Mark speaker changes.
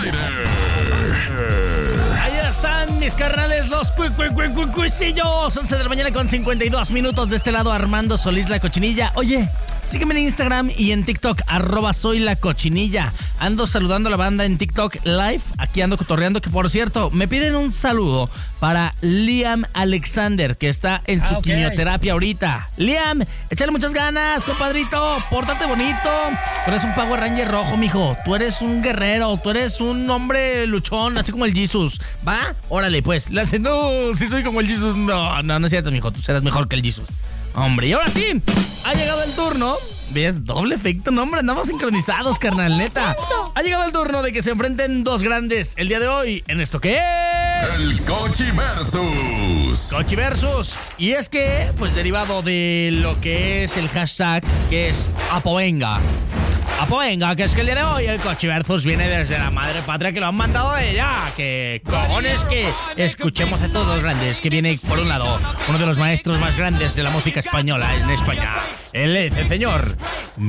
Speaker 1: Ahí están mis carnales, los cuisillos. 11 de la mañana con 52 minutos. De este lado, Armando Solís, la cochinilla. Oye, sígueme en Instagram y en TikTok, @soylacochinilla. Ando saludando a la banda en TikTok Live. Aquí ando cotorreando, que por cierto, me piden un saludo para Liam Alexander, que está en su quimioterapia ahorita. Liam, échale muchas ganas, compadrito. Pórtate bonito. Tú eres un Power Ranger rojo, mijo. Tú eres un guerrero. Tú eres un hombre luchón, así como el Jesus. ¿Va? Órale, pues. Le hace, no, si soy como el Jesus. No es cierto, mijo. Tú serás mejor que el Jesus. Hombre, y ahora sí, ha llegado el turno. ¿Ves? Doble efecto, no, hombre, andamos sincronizados, carnal, neta. Ha llegado el turno de que se enfrenten dos grandes el día de hoy. ¿En esto qué es?
Speaker 2: El Cochiversus.
Speaker 1: Cochiversus. Y es que, pues derivado de lo que es el hashtag, que es Apovenga. Apovenga, que es que el día de hoy el Cochiversus viene desde la madre patria, que lo han mandado de ella. Que cojones que escuchemos a todos los grandes, que viene por un lado uno de los maestros más grandes de la música española en España. Él es el señor